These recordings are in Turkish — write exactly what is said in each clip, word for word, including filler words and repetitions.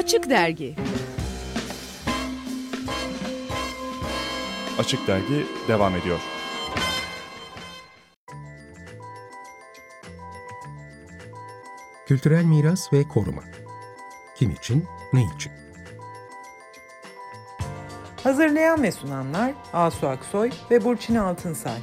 Açık Dergi. Açık Dergi devam ediyor. Kültürel miras ve koruma. Kim için, ne için? Hazırlayan ve sunanlar Asu Aksoy ve Burçin Altınsay.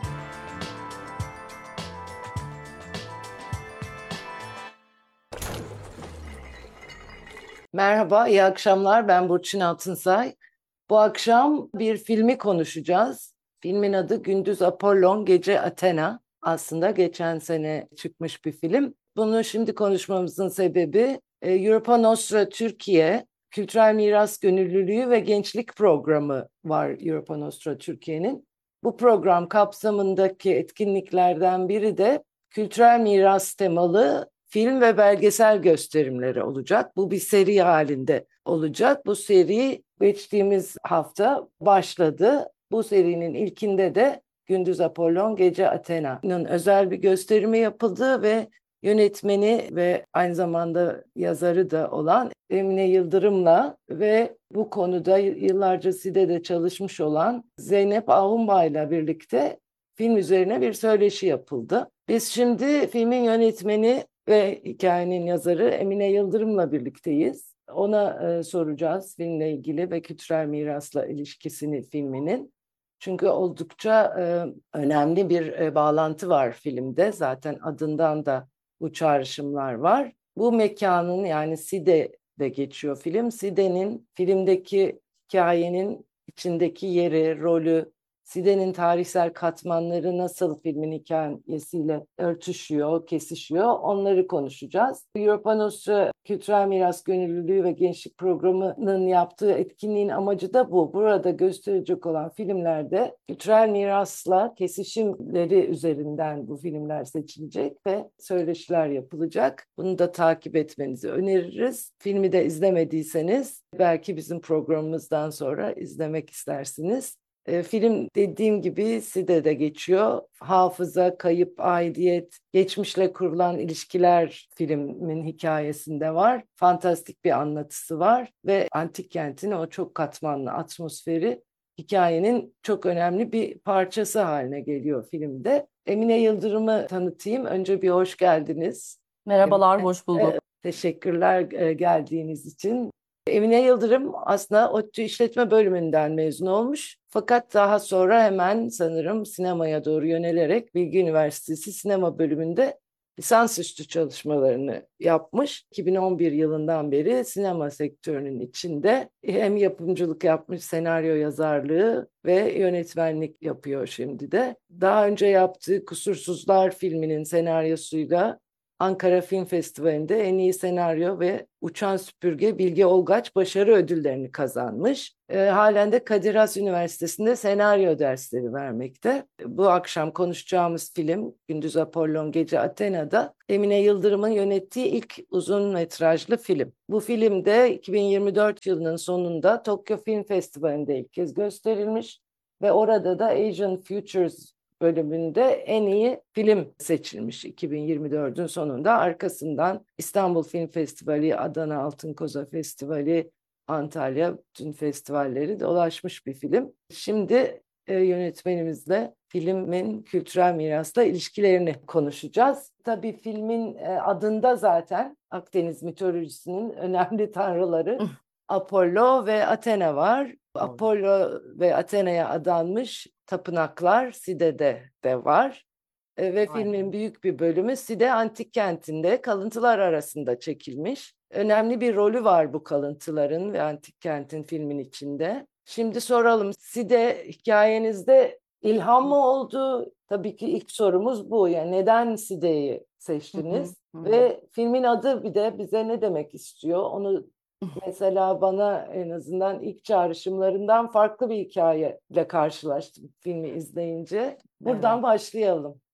Merhaba, iyi akşamlar. Ben Burçin Altınsay. Bu akşam bir filmi konuşacağız. Filmin adı Gündüz Apollon, Gece Athena. Aslında geçen sene çıkmış bir film. Bunu şimdi konuşmamızın sebebi Europa Nostra Türkiye, Kültürel Miras Gönüllülüğü ve Gençlik Programı var Europa Nostra Türkiye'nin. Bu program kapsamındaki etkinliklerden biri de kültürel miras temalı film ve belgesel gösterimleri olacak. Bu bir seri halinde olacak. Bu seri geçtiğimiz hafta başladı. Bu serinin ilkinde de Gündüz Apollon, Gece Athena'nın özel bir gösterimi yapıldı ve yönetmeni ve aynı zamanda yazarı da olan Emine Yıldırım'la ve bu konuda yıllarca SİDE'de çalışmış olan Zeynep Ahunbay'la birlikte film üzerine bir söyleşi yapıldı. Biz şimdi filmin yönetmeni ve hikayenin yazarı Emine Yıldırım'la birlikteyiz. Ona e, soracağız filmle ilgili ve kültürel mirasla ilişkisini filminin. Çünkü oldukça e, önemli bir e, bağlantı var filmde. Zaten adından da bu çağrışımlar var. Bu mekanın, yani SİDE'de geçiyor film. SİDE'nin filmdeki hikayenin içindeki yeri, rolü, SİDE'nin tarihsel katmanları nasıl filmin hikayesiyle örtüşüyor, kesişiyor, onları konuşacağız. Europa Nostra Kültürel Miras Gönüllülüğü ve Gençlik Programı'nın yaptığı etkinliğin amacı da bu. Burada gösterecek olan filmlerde kültürel mirasla kesişimleri üzerinden bu filmler seçilecek ve söyleşiler yapılacak. Bunu da takip etmenizi öneririz. Filmi de izlemediyseniz belki bizim programımızdan sonra izlemek istersiniz. E, film dediğim gibi SİDE'de geçiyor. Hafıza, kayıp, aidiyet, geçmişle kurulan ilişkiler filmin hikayesinde var. Fantastik bir anlatısı var ve antik kentin o çok katmanlı atmosferi hikayenin çok önemli bir parçası haline geliyor filmde. Emine Yıldırım'ı tanıtayım. Önce bir hoş geldiniz. Merhabalar, hoş bulduk. E, teşekkürler e, geldiğiniz için. Emine Yıldırım aslında ODTÜ İşletme Bölümünden mezun olmuş. Fakat daha sonra hemen sanırım sinemaya doğru yönelerek Bilgi Üniversitesi Sinema Bölümünde lisansüstü çalışmalarını yapmış. iki bin on bir yılından beri sinema sektörünün içinde hem yapımcılık yapmış, senaryo yazarlığı ve yönetmenlik yapıyor şimdi de. Daha önce yaptığı Kusursuzlar filminin senaryosuyla Ankara Film Festivali'nde en iyi senaryo ve Uçan Süpürge Bilge Olgaç başarı ödüllerini kazanmış. E, halen de Kadir Has Üniversitesi'nde senaryo dersleri vermekte. Bu akşam konuşacağımız film Gündüz Apollon, Gece Athena'da Emine Yıldırım'ın yönettiği ilk uzun metrajlı film. Bu film de iki bin yirmi dört yılının sonunda Tokyo Film Festivali'nde ilk kez gösterilmiş ve orada da Asian Futures bölümünde en iyi film seçilmiş iki bin yirmi dördün sonunda. Arkasından İstanbul Film Festivali, Adana Altın Koza Festivali, Antalya bütün festivalleri dolaşmış bir film. Şimdi e, yönetmenimizle filmin kültürel mirasla ilişkilerini konuşacağız. Tabii filmin e, adında zaten Akdeniz mitolojisinin önemli tanrıları Apollo ve Athena var. Apollo ve Athena'ya adanmış tapınaklar SİDE'de de var. E, ve Aynen. Filmin büyük bir bölümü SİDE antik kentinde kalıntılar arasında çekilmiş. Önemli bir rolü var bu kalıntıların ve antik kentin filmin içinde. Şimdi soralım, SİDE hikayenizde ilham mı oldu? Tabii ki ilk sorumuz bu. Yani neden SİDE'yi seçtiniz? Hı hı, hı. Ve filmin adı bir de bize ne demek istiyor? Onu mesela bana en azından ilk çağrışımlarından farklı bir hikayeyle karşılaştım filmi izleyince. Buradan evet. başlayalım.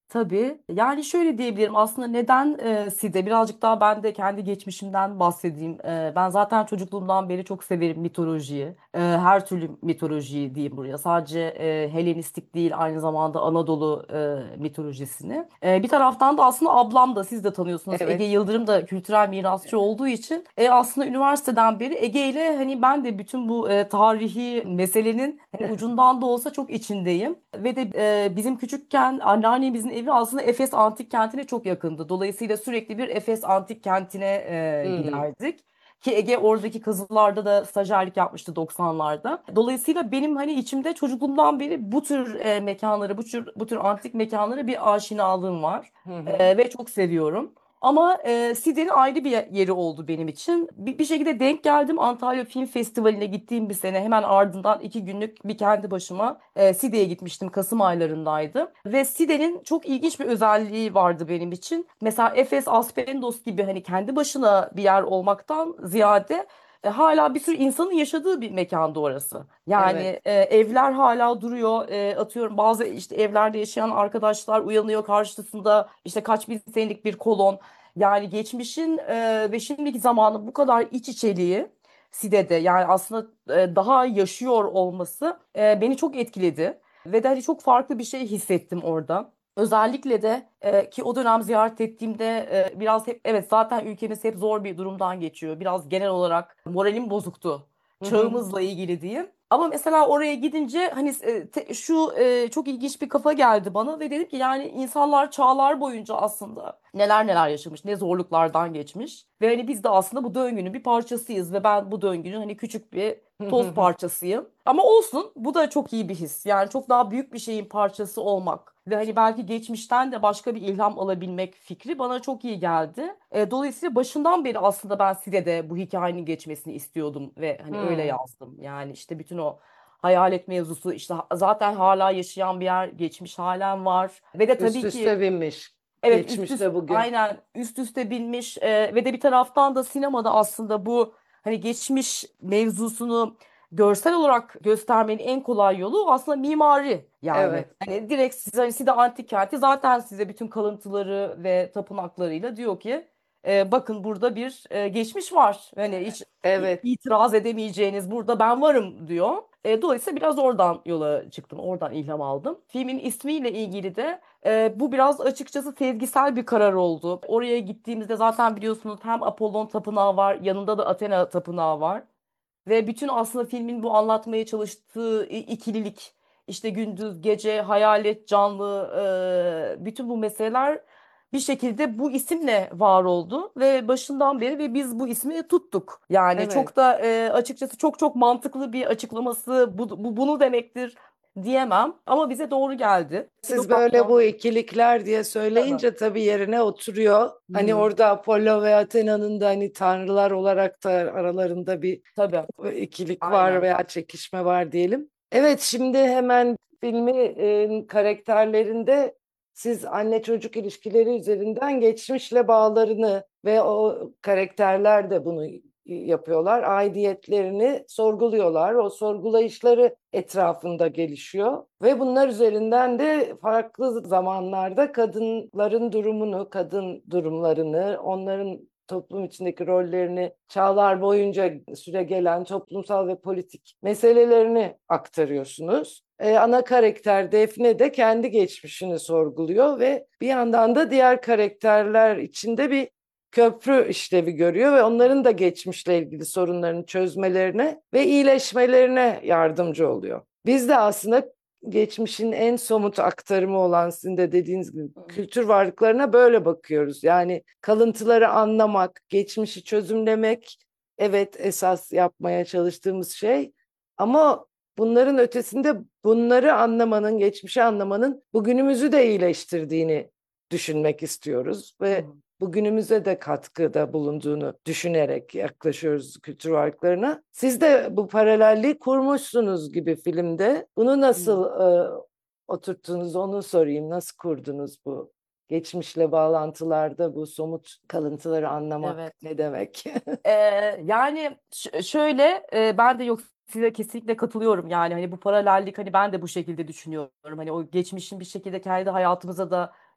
Tabii. Yani şöyle diyebilirim aslında neden e, Side birazcık daha ben de kendi geçmişimden bahsedeyim. E, ben zaten çocukluğumdan beri çok severim mitolojiyi. E, her türlü mitolojiyi diyeyim buraya. Sadece e, Helenistik değil aynı zamanda Anadolu e, mitolojisini. E, bir taraftan da aslında ablam da siz de tanıyorsunuz. Ege Evet. Yıldırım da kültürel mirasçı olduğu için e, aslında üniversiteden beri Ege ile hani ben de bütün bu e, tarihi meselenin hani ucundan da olsa çok içindeyim. Ve de e, bizim küçükken anneannemizin evi aslında Efes Antik Kenti'ne çok yakındı. Dolayısıyla sürekli bir Efes Antik Kenti'ne e, Hı hı. giderdik. Ki Ege oradaki kazılarda da stajyerlik yapmıştı doksanlarda. Dolayısıyla benim hani içimde çocukluğumdan beri bu tür e, mekanlara, bu tür, bu tür antik mekanlara bir aşinalığım var. Hı hı. E, ve çok seviyorum. Ama e, Side'nin ayrı bir yeri oldu benim için. Bir, bir şekilde denk geldim. Antalya Film Festivali'ne gittiğim bir sene hemen ardından iki günlük bir kendi başıma e, Side'ye gitmiştim. Kasım aylarındaydı. Ve Side'nin çok ilginç bir özelliği vardı benim için. Mesela Efes, Aspendos gibi hani kendi başına bir yer olmaktan ziyade e, hala bir sürü insanın yaşadığı bir mekandı orası. Evet. Yani e, evler hala duruyor. E, atıyorum bazı işte evlerde yaşayan arkadaşlar uyanıyor karşısında işte kaç bin senelik bir kolon. Yani geçmişin e, ve şimdiki zamanın bu kadar iç içeliği Side'de yani aslında e, daha yaşıyor olması e, beni çok etkiledi. Ve de hani çok farklı bir şey hissettim orada. Özellikle de e, ki o dönem ziyaret ettiğimde e, biraz hep evet zaten ülkemiz hep zor bir durumdan geçiyor. Biraz genel olarak moralim bozuktu. Hı hı. Çağımızla ilgili diyeyim. Ama mesela oraya gidince hani e, te- şu e, çok ilginç bir kafa geldi bana ve dedim ki yani insanlar çağlar boyunca aslında neler neler yaşamış, ne zorluklardan geçmiş ve hani biz de aslında bu döngünün bir parçasıyız ve ben bu döngünün hani küçük bir toz parçasıyım. Ama olsun bu da çok iyi bir his. Yani çok daha büyük bir şeyin parçası olmak ve hani belki geçmişten de başka bir ilham alabilmek fikri bana çok iyi geldi. E, dolayısıyla başından beri aslında ben Side'de bu hikayenin geçmesini istiyordum ve hani öyle Hı. yazdım. Yani işte bütün o hayalet mevzusu işte ha- zaten hala yaşayan bir yer geçmiş halen var ve de Üst tabii ki üste binmiş. evet üst üste Geçmişte bugün. aynen üst üste binmiş e, ve de bir taraftan da sinemada aslında bu hani geçmiş mevzusunu görsel olarak göstermenin en kolay yolu aslında mimari yani. Evet. Hani direkt size hani Side Antik Kenti zaten size bütün kalıntıları ve tapınaklarıyla diyor ki e, bakın burada bir e, geçmiş var. Hani hiç Evet. itiraz edemeyeceğiniz burada ben varım diyor. E, dolayısıyla biraz oradan yola çıktım. Oradan ilham aldım. Filmin ismiyle ilgili de e, bu biraz açıkçası sezgisel bir karar oldu. Oraya gittiğimizde zaten biliyorsunuz hem Apollon tapınağı var, yanında da Athena tapınağı var. Ve bütün aslında filmin bu anlatmaya çalıştığı i- ikililik, işte gündüz, gece, hayalet, canlı, e, bütün bu meseleler bir şekilde bu isimle var oldu ve başından beri ve biz bu ismi tuttuk. Yani Evet. çok da e, açıkçası çok çok mantıklı bir açıklaması bu, bu bunu demektir diyemem ama bize doğru geldi. Siz Bu böyle bakımdan bu ikilikler diye tabii. söyleyince tabii yerine oturuyor. Hı Hani hı. orada Apollo ve Athena'nın da hani tanrılar olarak da aralarında bir Tabii. ikilik var Aynen. veya çekişme var diyelim. Evet, şimdi hemen filmi e, karakterlerinde siz anne çocuk ilişkileri üzerinden geçmişle bağlarını ve o karakterler de bunu yapıyorlar. Aidiyetlerini sorguluyorlar. O sorgulayışları etrafında gelişiyor ve bunlar üzerinden de farklı zamanlarda kadınların durumunu, kadın durumlarını, onların toplum içindeki rollerini, çağlar boyunca süregelen toplumsal ve politik meselelerini aktarıyorsunuz. Ee, ana karakter Defne de kendi geçmişini sorguluyor ve bir yandan da diğer karakterler içinde bir köprü işlevi görüyor ve onların da geçmişle ilgili sorunlarını çözmelerine ve iyileşmelerine yardımcı oluyor. Biz de aslında geçmişin en somut aktarımı olan sizin de dediğiniz gibi kültür varlıklarına böyle bakıyoruz. Yani kalıntıları anlamak, geçmişi çözümlemek evet esas yapmaya çalıştığımız şey ama bunların ötesinde bunları anlamanın, geçmişi anlamanın bugünümüzü de iyileştirdiğini düşünmek istiyoruz Hı ve hı. bugünümüze de katkıda bulunduğunu düşünerek yaklaşıyoruz kültür varlıklarına. Siz de bu paralelliği kurmuşsunuz gibi filmde. Bunu Hı. nasıl e, oturttunuz onu sorayım. Nasıl kurdunuz bu geçmişle bağlantılarda bu somut kalıntıları anlamak Evet. ne demek? Ee, yani ş- şöyle e, ben de yok size kesinlikle katılıyorum yani hani bu paralellik hani ben de bu şekilde düşünüyorum hani o geçmişin bir şekilde kendi hayatımıza da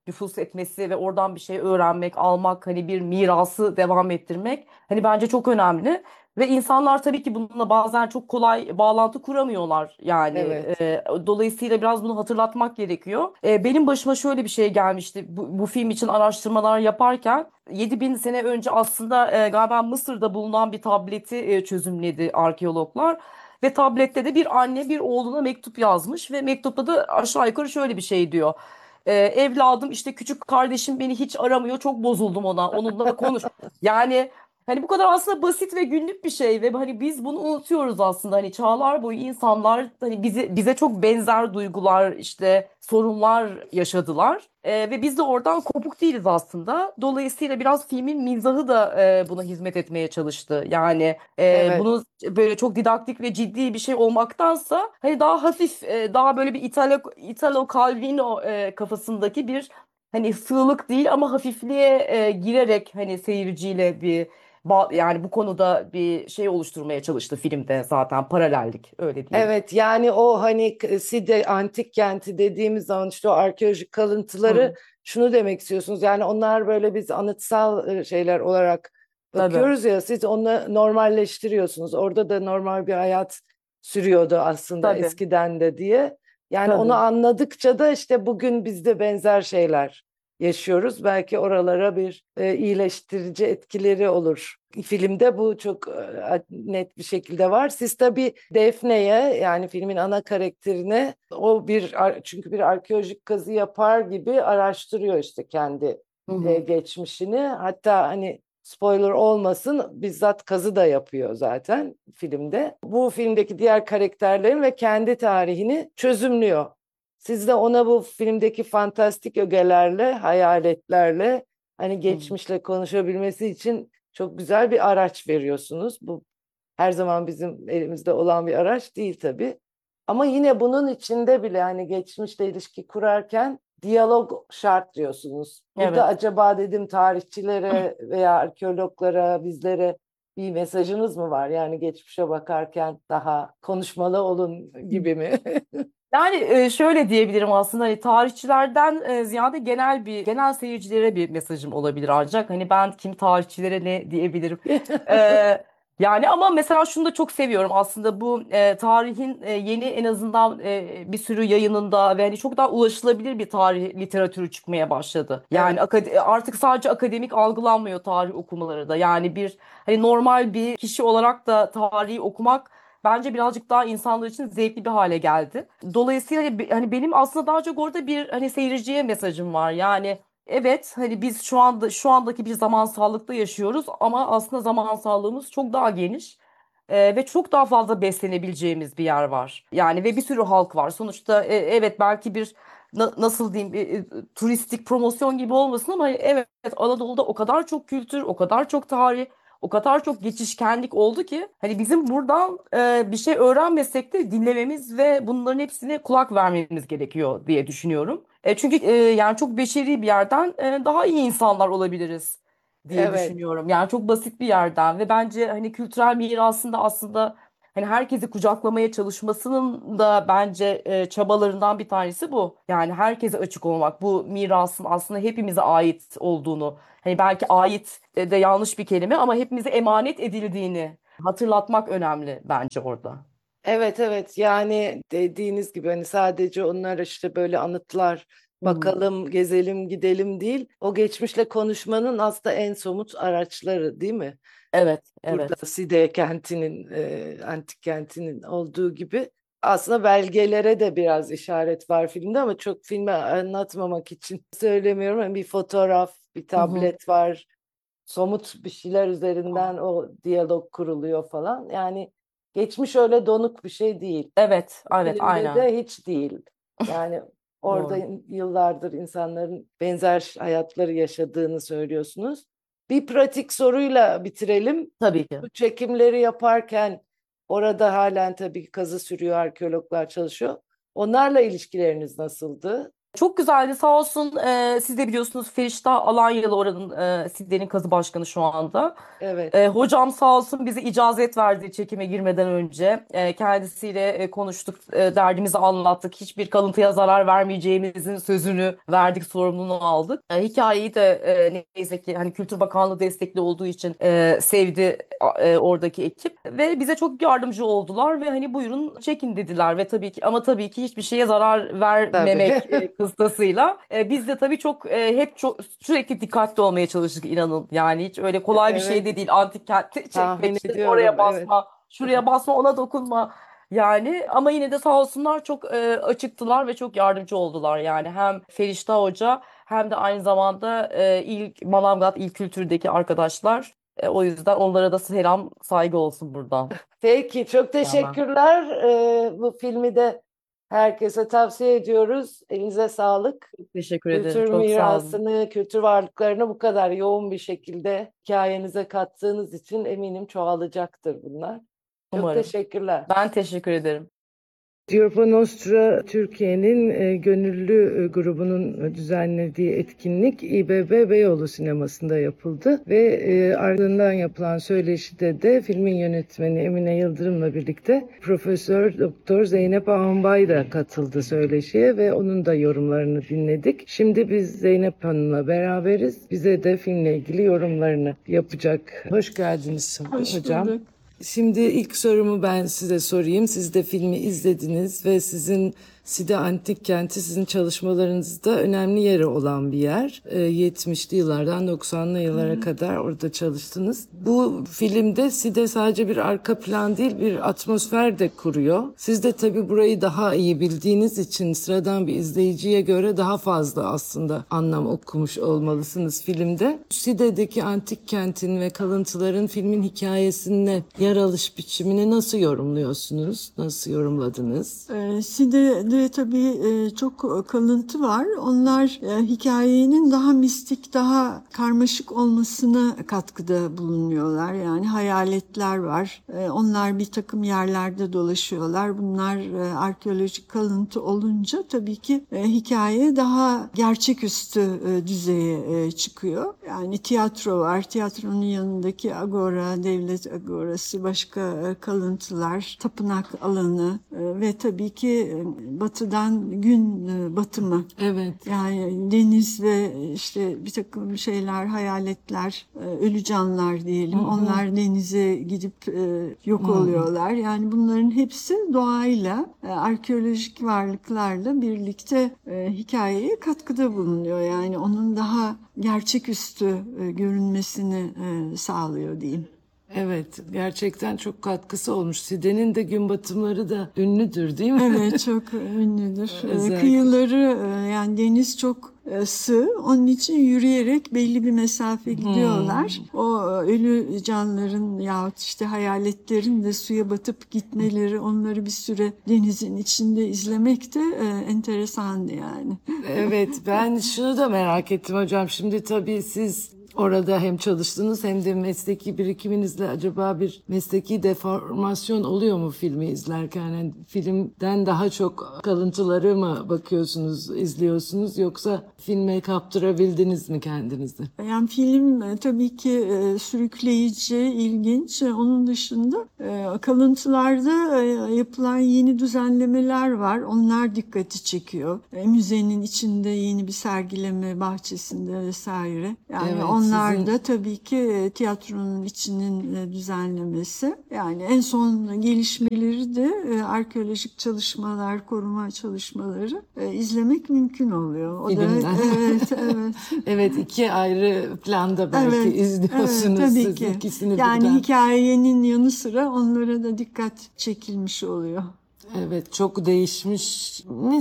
nüfuz etmesi ve oradan bir şey öğrenmek, almak, hani bir mirası devam ettirmek hani bence çok önemli. Ve insanlar tabii ki bununla bazen çok kolay bağlantı kuramıyorlar yani. Evet. E, dolayısıyla biraz bunu hatırlatmak gerekiyor. E, benim başıma şöyle bir şey gelmişti bu, bu film için araştırmalar yaparken. yedi bin sene önce aslında e, galiba Mısır'da bulunan bir tableti e, çözümledi arkeologlar. Ve tablette de bir anne bir oğluna mektup yazmış ve mektupta da aşağı yukarı şöyle bir şey diyor. E, evladım işte küçük kardeşim beni hiç aramıyor, çok bozuldum ona, onunla konuş. Yani hani bu kadar aslında basit ve günlük bir şey ve hani biz bunu unutuyoruz aslında. Hani çağlar boyu insanlar hani bize bize çok benzer duygular, işte sorunlar yaşadılar. Ee, ve biz de oradan kopuk değiliz aslında. Dolayısıyla biraz filmin mizahı da e, buna hizmet etmeye çalıştı. Yani e, Evet. bunu böyle çok didaktik ve ciddi bir şey olmaktansa hani daha hafif, e, daha böyle bir Italo, Italo Calvino e, kafasındaki bir hani sığlık değil ama hafifliğe e, girerek hani seyirciyle bir ba- yani bu konuda bir şey oluşturmaya çalıştı filmde, zaten paralellik öyle diyelim. Evet, yani o hani k- Side antik kenti dediğimiz zaman işte o arkeolojik kalıntıları Hı, şunu demek istiyorsunuz. Yani onlar böyle biz anıtsal e, şeyler olarak tabii, bakıyoruz ya, siz onu normalleştiriyorsunuz. Orada da normal bir hayat sürüyordu aslında tabii, eskiden de diye. Yani onu tabii. anladıkça da işte bugün biz de benzer şeyler yaşıyoruz. Belki oralara bir e, iyileştirici etkileri olur. Filmde bu çok e, net bir şekilde var. Siz tabii Defne'ye, yani filmin ana karakterine, o bir çünkü bir arkeolojik kazı yapar gibi araştırıyor işte kendi Hı e, hı. geçmişini. Hatta hani spoiler olmasın, bizzat kazı da yapıyor zaten filmde. Bu filmdeki diğer karakterlerin ve kendi tarihini çözümlüyor. Siz de ona bu filmdeki fantastik ögelerle, hayaletlerle, hani Hı hı. geçmişle konuşabilmesi için çok güzel bir araç veriyorsunuz. Bu her zaman bizim elimizde olan bir araç değil tabii. Ama yine bunun içinde bile hani geçmişle ilişki kurarken diyalog şart diyorsunuz. Burada Evet. acaba dedim tarihçilere veya arkeologlara, bizlere bir mesajınız mı var? Yani geçmişe bakarken daha konuşmalı olun gibi mi? Yani e, şöyle diyebilirim aslında, hani tarihçilerden e, ziyade genel bir genel seyircilere bir mesajım olabilir ancak hani ben kim tarihçilere ne diyebilirim. E, Yani ama mesela şunu da çok seviyorum aslında, bu e, tarihin e, yeni en azından e, bir sürü yayınında ve hani çok daha ulaşılabilir bir tarih literatürü çıkmaya başladı. Yani Evet. akad- artık sadece akademik algılanmıyor tarih okumaları da. Yani bir hani normal bir kişi olarak da tarihi okumak bence birazcık daha insanlar için zevkli bir hale geldi. Dolayısıyla hani, be- hani benim aslında daha çok orada bir hani seyirciye mesajım var. Yani evet, hani biz şu anda şu andaki bir zamansallıkta yaşıyoruz ama aslında zamansallığımız çok daha geniş. Ee, ve çok daha fazla beslenebileceğimiz bir yer var. Yani ve bir sürü halk var. Sonuçta e, evet, belki bir na- nasıl diyeyim, e, e, turistik promosyon gibi olmasın ama evet, Anadolu'da o kadar çok kültür, o kadar çok tarih, o kadar çok geçişkenlik oldu ki hani bizim buradan e, bir şey öğrenmesek de dinlememiz ve bunların hepsine kulak vermemiz gerekiyor diye düşünüyorum. E, çünkü e, yani çok beşeri bir yerden e, daha iyi insanlar olabiliriz diye Evet. düşünüyorum. Yani çok basit bir yerden ve bence hani kültürel mirasında aslında hani herkesi kucaklamaya çalışmasının da bence e, çabalarından bir tanesi bu. Yani herkese açık olmak, bu mirasın aslında hepimize ait olduğunu, hani belki ait de, de yanlış bir kelime ama hepimize emanet edildiğini hatırlatmak önemli bence orada. Evet, evet, yani dediğiniz gibi hani sadece onlar işte böyle anıtlar, Hı hı. bakalım gezelim gidelim değil, o geçmişle konuşmanın aslında en somut araçları değil mi? Evet, Burada evet. Side kentinin, e, antik kentinin olduğu gibi aslında belgelere de biraz işaret var filmde, ama çok filmi anlatmamak için söylemiyorum. Yani bir fotoğraf, bir Hı hı. tablet var, somut bir şeyler üzerinden o diyalog kuruluyor falan. Yani geçmiş öyle donuk bir şey değil. Evet, Bu evet, filmde aynen. de hiç değil. Yani orada Doğru. yıllardır insanların benzer hayatları yaşadığını söylüyorsunuz. Bir pratik soruyla bitirelim. Tabii ki. Bu çekimleri yaparken orada halen tabii kazı sürüyor, arkeologlar çalışıyor. Onlarla ilişkileriniz nasıldı? Çok güzeldi sağ olsun. E, siz de biliyorsunuz Ferişta Alanyalı oranın e, Side'nin kazı başkanı şu anda. Evet. E, hocam sağ olsun bize icazet verdi çekime girmeden önce. E, kendisiyle e, konuştuk, e, derdimizi anlattık. Hiçbir kalıntıya zarar vermeyeceğimizin sözünü verdik, sorumluluğunu aldık. E, hikayeyi de e, neyse ki hani Kültür Bakanlığı destekli olduğu için e, sevdi e, oradaki ekip ve bize çok yardımcı oldular ve hani buyurun çekin dediler ve tabii ki ama tabii ki hiçbir şeye zarar vermemek Tabii. e, kıstasıyla. E, biz de tabii çok e, hep çok sürekli dikkatli olmaya çalıştık inanın. Yani hiç öyle kolay bir şey de Evet. değil. Antik kentte Tahmin çekmek işte ediyorum. oraya Evet. basma, şuraya basma, ona dokunma. Yani ama yine de sağ olsunlar çok e, açıktılar ve çok yardımcı oldular. Yani hem Ferişta Hoca hem de aynı zamanda e, ilk Manavgat İl Kültür'deki arkadaşlar. E, o yüzden onlara da selam, saygı olsun buradan. Peki, çok Tamam. teşekkürler. Ee, bu filmi de herkese tavsiye ediyoruz. Elinize sağlık. Teşekkür ederim. Kültür Çok sağ olun. mirasını, kültür varlıklarını bu kadar yoğun bir şekilde hikayenize kattığınız için eminim çoğalacaktır bunlar. Çok Umarım. teşekkürler. Ben teşekkür ederim. Europa Nostra Türkiye'nin e, gönüllü e, grubunun düzenlediği etkinlik İBB Beyoğlu Sineması'nda yapıldı ve e, ardından yapılan söyleşide de filmin yönetmeni Emine Yıldırım'la birlikte Profesör Doktor Zeynep Ağambay da katıldı söyleşiye ve onun da yorumlarını dinledik. Şimdi biz Zeynep Hanım'la beraberiz. Bize de filmle ilgili yorumlarını yapacak. Hoş geldiniz Hoş hocam. bulduk. Şimdi ilk sorumu ben size sorayım. Siz de filmi izlediniz ve sizin Side Antik Kenti sizin çalışmalarınızda önemli yeri olan bir yer. Ee, yetmişli yıllardan doksanlı yıllara kadar orada çalıştınız. Bu filmde Side sadece bir arka plan değil, bir atmosfer de kuruyor. Siz de tabii burayı daha iyi bildiğiniz için sıradan bir izleyiciye göre daha fazla aslında anlam okumuş olmalısınız filmde. Side'deki antik kentin ve kalıntıların filmin hikayesine yer alış biçimini nasıl yorumluyorsunuz? Nasıl yorumladınız? Ee, Side'de tabii e, çok kalıntı var. Onlar e, hikayenin daha mistik, daha karmaşık olmasına katkıda bulunuyorlar. Yani hayaletler var. E, onlar bir takım yerlerde dolaşıyorlar. Bunlar e, arkeolojik kalıntı olunca tabii ki e, hikaye daha gerçeküstü e, düzeye e, çıkıyor. Yani tiyatro var. Tiyatronun yanındaki agora, devlet agorası, başka e, kalıntılar, tapınak alanı e, ve tabii ki e, batıdan gün e, batımı. Evet. Yani deniz ve işte bir takım şeyler, hayaletler, e, ölü canlar diyelim. Hı hı. Onlar denize gidip e, yok Hı hı. oluyorlar. Yani bunların hepsi doğayla, e, arkeolojik varlıklarla birlikte e, hikayeye katkıda bulunuyor. Yani onun daha gerçeküstü e, görünmesini e, sağlıyor diyeyim. Evet, gerçekten çok katkısı olmuş. Side'nin de gün batımları da ünlüdür, değil mi? Evet, çok ünlüdür. Ee, Özellikle. Kıyıları e, yani deniz çok e, sığ. Onun için yürüyerek belli bir mesafe gidiyorlar. O e, ölü canlıların yahut işte hayaletlerin de suya batıp gitmeleri, onları bir süre denizin içinde izlemek de e, enteresandı yani. Evet, ben şunu da merak ettim hocam. Şimdi tabii siz orada hem çalıştınız hem de mesleki birikiminizle acaba bir mesleki deformasyon oluyor mu filmi izlerken? Yani filmden daha çok kalıntıları mı bakıyorsunuz, izliyorsunuz yoksa filme kaptırabildiniz mi kendinizi? Yani film e, tabii ki e, sürükleyici, ilginç. E, Onun dışında e, kalıntılarda e, yapılan yeni düzenlemeler var. Onlar dikkati çekiyor. E, müzenin içinde yeni bir sergileme bahçesinde vesaire. Yani Evet, onlar sizin- da tabii ki e, tiyatronun içinin e, düzenlemesi. Yani en son gelişmeleri de e, arkeolojik çalışmalar, koruma çalışmaları e, izlemek mümkün oluyor. O da Filmden. evet, evet. Evet, iki ayrı planda belki Evet, izliyorsunuz evet, tabii siz ki. ikisini Yani birden. hikayenin yanı sıra onlara da dikkat çekilmiş oluyor. Evet, çok değişmiş.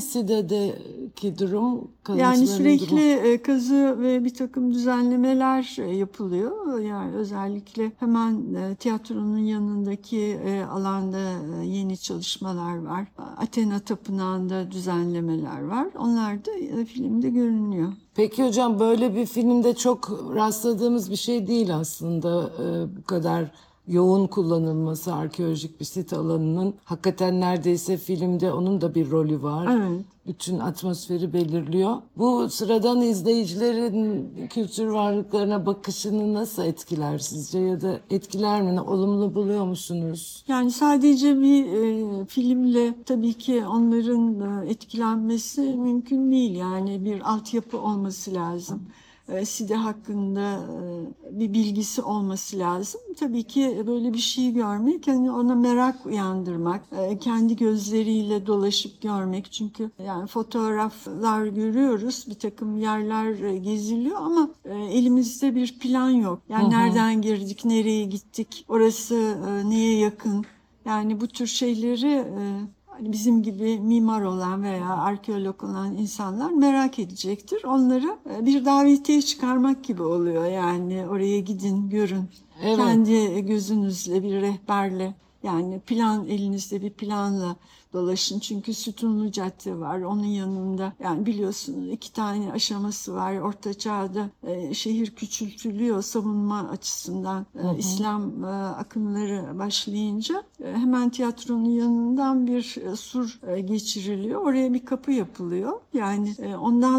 Neside'deki durum, Yani kalıntıların sürekli durumu. e, kazı ve bir takım düzenlemeler e, yapılıyor. Yani özellikle hemen e, tiyatronun yanındaki e, alanda e, yeni çalışmalar var. Athena Tapınağı'nda düzenlemeler var. Onlar da e, filmde görünüyor. Peki hocam, böyle bir filmde çok rastladığımız bir şey değil aslında. Ee, bu kadar yoğun kullanılması arkeolojik bir sit alanının hakikaten neredeyse filmde onun da bir rolü var. Evet. Bütün atmosferi belirliyor. Bu sıradan izleyicilerin kültür varlıklarına bakışını nasıl etkiler sizce ya da etkiler mi? Olumlu buluyor musunuz? Yani sadece bir e, filmle tabii ki onların e, etkilenmesi mümkün değil. Yani bir altyapı olması lazım. E, Side hakkında e, bir bilgisi olması lazım. Tabii ki böyle bir şeyi görmek, hani ona merak uyandırmak, e, kendi gözleriyle dolaşıp görmek. Çünkü yani fotoğraflar görüyoruz, bir takım yerler e, geziliyor ama e, elimizde bir plan yok. Yani Hı hı. nereden girdik, nereye gittik, orası e, neye yakın. Yani bu tür şeyleri e, hani bizim gibi mimar olan veya arkeolog olan insanlar merak edecektir. Onları e, bir davetiye çıkarmak gibi oluyor. Yani oraya gidin, görün. Evet. Kendi gözünüzle, bir rehberle, yani plan, elinizde bir planla dolaşın. Çünkü Sütunlu Cadde var. Onun yanında yani biliyorsunuz iki tane aşaması var. Orta Çağ'da e, şehir küçültülüyor savunma açısından. E, Hı hı. İslam e, akımları başlayınca e, hemen tiyatronun yanından bir e, sur e, geçiriliyor. Oraya bir kapı yapılıyor. Yani e, ondan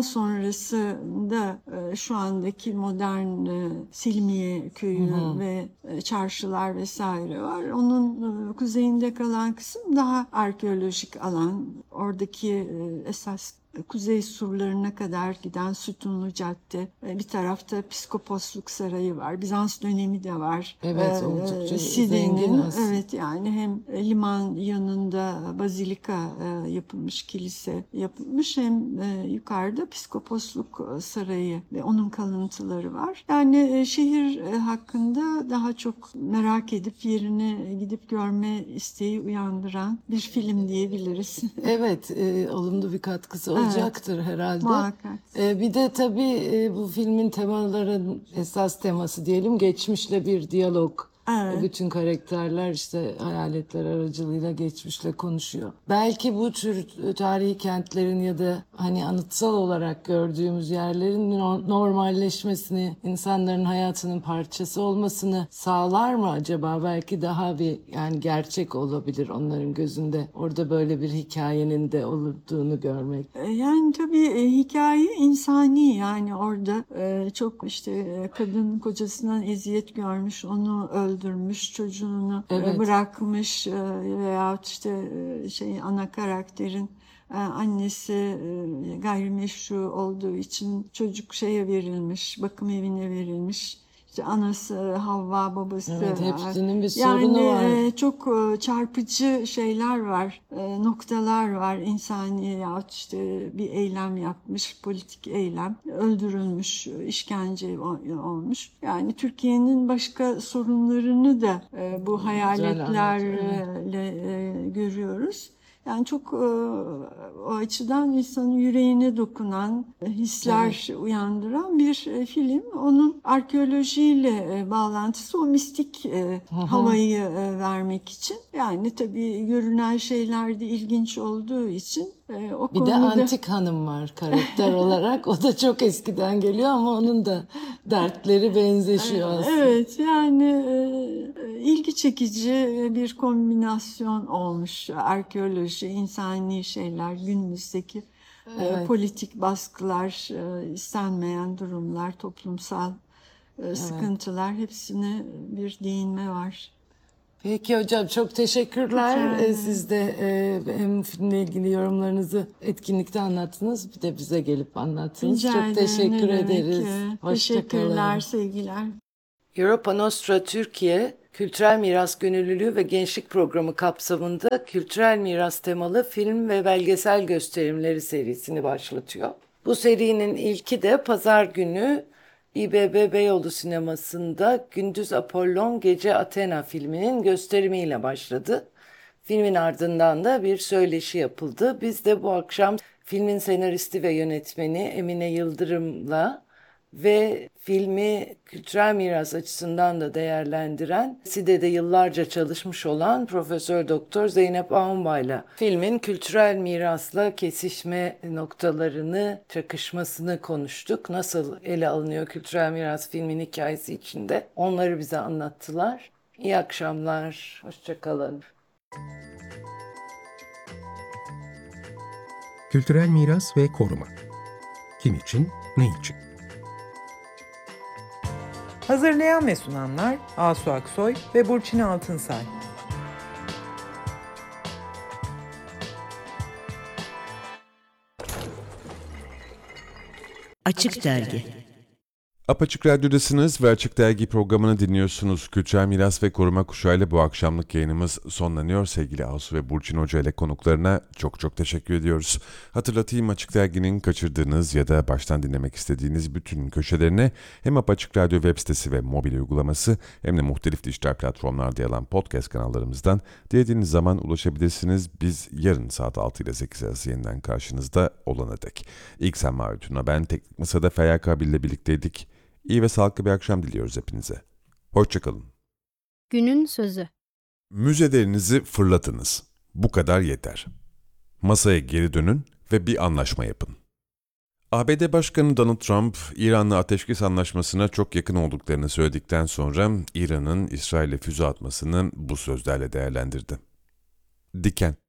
sonrasında e, şu andaki modern e, Selimiye köyü Hı hı. ve e, çarşılar vesaire var. Onun e, kuzeyinde kalan kısım daha arkeolojik alan. Oradaki e, esas kuzey surlarına kadar giden Sütunlu Cadde. E, Bir tarafta Piskoposluk Sarayı var. Bizans dönemi de var. Evet, E, oldukça Side'nin, zengin aslında. evet yani hem liman yanında bazilika e, yapılmış, kilise yapılmış, hem e, yukarıda Piskoposluk Sarayı ve onun kalıntıları var. Yani e, şehir e, hakkında daha çok merak edip yerine gidip görme isteği uyandıran bir film diyebiliriz. Evet, e, olumlu bir katkısı olacaktır herhalde. Muhakkak. E, bir de tabii e, bu filmin temaların esas teması diyelim geçmişle bir diyalog. Evet. Bütün karakterler işte hayaletler aracılığıyla geçmişle konuşuyor. Belki bu tür tarihi kentlerin ya da hani anıtsal olarak gördüğümüz yerlerin no- normalleşmesini, insanların hayatının parçası olmasını sağlar mı acaba? Belki daha bir yani gerçek olabilir onların gözünde. Orada böyle bir hikayenin de olduğunu görmek. E, Yani tabii e, hikaye insani, yani orada e, çok işte e, kadın kocasından eziyet görmüş, onu öldürmüş, çocuğunu e, Evet. bırakmış, e, veyahut işte e, şey ana karakterin e, annesi e, gayrimeşru olduğu için çocuk şeye verilmiş, bakım evine verilmiş. İşte anası Havva, babası Evet, var. hepsinin bir Yani sorunu var. e, çok e, çarpıcı şeyler var, e, noktalar var. İnsani yahut işte bir eylem yapmış, politik eylem, öldürülmüş, işkence o- olmuş. Yani Türkiye'nin başka sorunlarını da e, bu hayaletlerle e, görüyoruz. Yani çok e, o açıdan insanın yüreğine dokunan, e, hisler uyandıran bir e, film. Onun arkeolojiyle e, bağlantısı o mistik e, Hı hı. havayı e, vermek için. Yani tabii görünen şeyler de ilginç olduğu için e, o Bir de konuda... antik hanım var karakter olarak. O da çok eskiden geliyor ama onun da dertleri benzeşiyor aslında. Evet, yani e, ilgi çekici bir kombinasyon olmuş. Arkeoloji, insani şeyler, günümüzdeki e, Evet. politik baskılar, e, istenmeyen durumlar, toplumsal e, sıkıntılar, hepsine bir değinme var. Peki hocam çok teşekkürler. Rica Ee, ederim. Siz de e, hem filmle ilgili yorumlarınızı etkinlikte anlattınız bir de bize gelip anlattınız. Rica çok ederim, teşekkür ne demek ederiz. ki. Hoşça Teşekkürler, kalın. sevgiler. Europa Nostra Türkiye, Kültürel Miras Gönüllülüğü ve Gençlik Programı kapsamında kültürel miras temalı film ve belgesel gösterimleri serisini başlatıyor. Bu serinin ilki de pazar günü İ B B Beyoğlu Sineması'nda Gündüz Apollon Gece Athena filminin gösterimiyle başladı. Filmin ardından da bir söyleşi yapıldı. Biz de bu akşam filmin senaristi ve yönetmeni Emine Yıldırım'la ve filmi kültürel miras açısından da değerlendiren, Side'de yıllarca çalışmış olan Profesör Doktor Zeynep Ağunbay'la filmin kültürel mirasla kesişme noktalarını, çakışmasını konuştuk. Nasıl ele alınıyor kültürel miras filmin hikayesi içinde? Onları bize anlattılar. İyi akşamlar. Hoşça kalın. Kültürel miras ve koruma. Kim için, ne için? Hazırlayan ve sunanlar Asu Aksoy ve Burçin Altınsay. Açık Dergi. Apaçık Radyo'dasınız ve Açık Dergi programını dinliyorsunuz. Kültürel Miras ve Koruma Kuşağı'yla bu akşamlık yayınımız sonlanıyor. Sevgili Asu ve Burçin Hoca ile konuklarına çok çok teşekkür ediyoruz. Hatırlatayım, Açık Dergi'nin kaçırdığınız ya da baştan dinlemek istediğiniz bütün köşelerine hem Apaçık Radyo web sitesi ve mobil uygulaması hem de muhtelif dijital platformlarda yer alan podcast kanallarımızdan dilediğiniz zaman ulaşabilirsiniz. Biz yarın saat altı ile sekiz arası yeniden karşınızda olana dek. İlk sen Mavi Tuna, ben Teknik Masa'da Feyyak abiyle birlikteydik. İyi ve sağlıklı bir akşam diliyoruz hepinize. Hoşçakalın. Günün sözü. Müzelerinizi fırlatınız. Bu kadar yeter. Masaya geri dönün ve bir anlaşma yapın. A B D Başkanı Donald Trump, İran'la ateşkes anlaşmasına çok yakın olduklarını söyledikten sonra İran'ın İsrail'e füze atmasını bu sözlerle değerlendirdi. Diken.